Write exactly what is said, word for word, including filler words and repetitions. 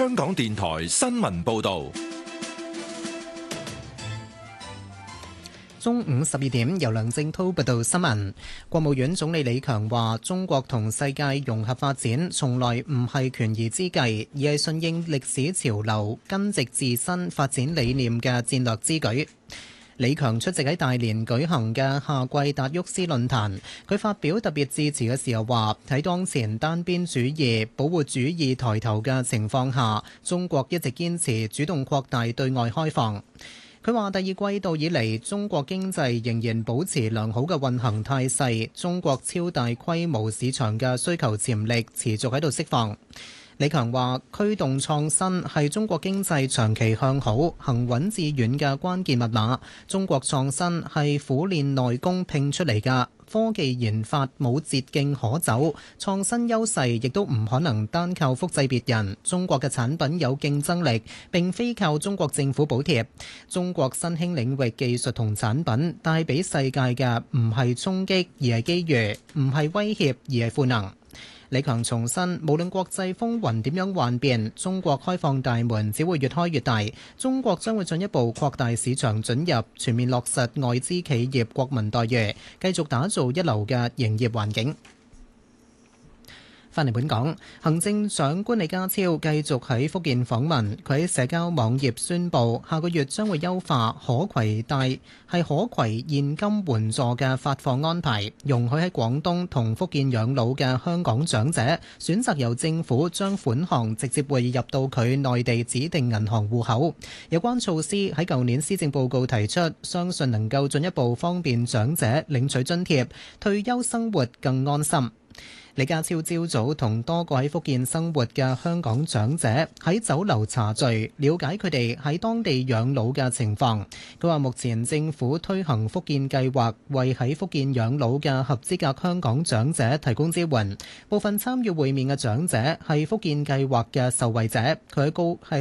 香港電台新聞報道。 中午十二點，由梁正濤報道新聞。國務院總理李強話：中國同世界融合發展，從來唔係權宜之計，而係順應歷史潮流、根植自身發展理念嘅戰略之舉。李強出席喺大連舉行嘅夏季達沃斯論壇，佢發表特別致辭嘅時候話：喺當前單邊主義、保護主義抬頭嘅情況下，中國一直堅持主動擴大對外開放。佢話：第二季度以嚟，中國經濟仍然保持良好嘅運行態勢，中國超大規模市場嘅需求潛力持續喺度釋放。李強話：驅動創新係中國經濟長期向好、行穩致遠嘅關鍵密碼。中國創新係苦練內功拼出嚟㗎。科技研發冇捷徑可走，創新優勢亦都唔可能單靠複製別人。中國嘅產品有競爭力，並非靠中國政府補貼。中國新興領域技術同產品帶俾世界嘅唔係衝擊，而係機遇；唔係威脅，而係賦能。李強重申，無論國際風雲點樣幻變，中國開放大門只會越開越大。中國將會進一步擴大市場准入，全面落實外資企業國民待遇，繼續打造一流嘅營業環境。返嚟本港，行政長官李家超繼續喺福建訪問。佢喺社交網頁宣布，下個月將會優化可攜帶係可攜現金援助嘅發放安排，容許喺廣東同福建養老嘅香港長者選擇由政府將款項直接匯入到佢內地指定銀行戶口。有關措施喺舊年施政報告提出，相信能夠進一步方便長者領取津貼，退休生活更安心。李家超朝早同多個喺福建生活嘅香港長者喺酒樓茶聚，了解佢哋喺當地養老嘅情況。佢話目前政府推行福建計劃，為喺福建養老嘅合資格香港長者提供支援。部分參與會面嘅長者係福建計劃嘅受惠者。佢喺高係